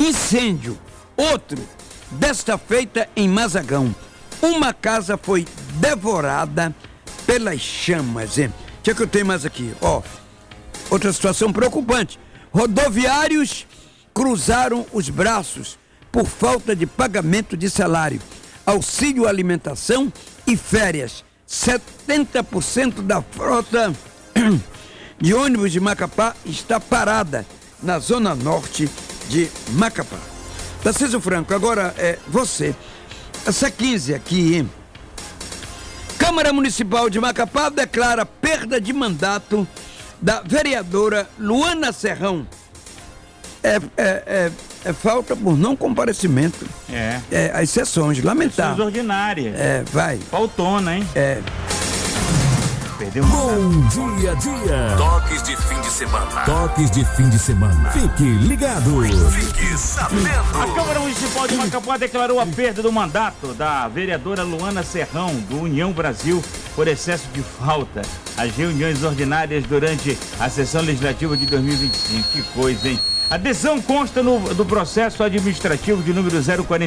Incêndio, outro, desta feita em Mazagão. Uma casa foi devorada pelas chamas. O que eu tenho mais aqui? Outra situação preocupante. Rodoviários cruzaram os braços por falta de pagamento de salário, auxílio alimentação e férias. 70% da frota de ônibus de Macapá está parada na zona norte de Macapá. Tarcísio Franco, agora é você. Essa 15 aqui, hein? Câmara Municipal de Macapá declara perda de mandato da vereadora Luana Serrão. É falta por não comparecimento. As sessões, lamentável. Sessões ordinárias. Vai. Faltona, hein? Perdeu Bom dia, dia. Toques de fim de semana. Toques de fim de semana. Fique ligado. Fique sabendo. A Câmara Municipal de Macapá declarou a perda do mandato da vereadora Luana Serrão, do União Brasil, por excesso de falta às reuniões ordinárias durante a sessão legislativa de 2025. Que coisa, hein? A decisão consta do processo administrativo de número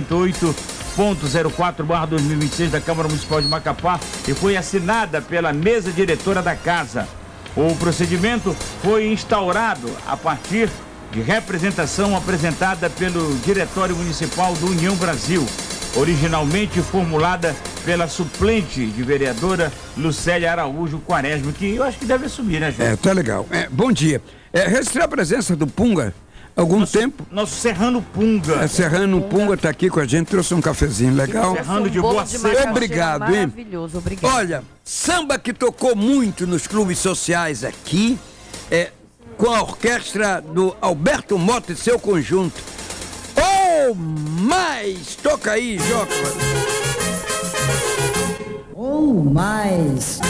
048.04/2026 da Câmara Municipal de Macapá e foi assinada pela mesa diretora da casa. O procedimento foi instaurado a partir de representação apresentada pelo Diretório Municipal do União Brasil, originalmente formulada pela suplente de vereadora Lucélia Araújo Quaresma, que eu acho que deve assumir, né, João? Tá legal. Bom dia. Registrar a presença do Punga. Tempo. Nosso Serrano Punga. Serrano Punga tá aqui com a gente, trouxe um cafezinho legal. Serrano de boa ceia. Obrigado, hein? Maravilhoso, obrigado. Olha, samba que tocou muito nos clubes sociais aqui, com a orquestra do Alberto Mota e seu conjunto. Mais! Toca aí, Joca. Mais!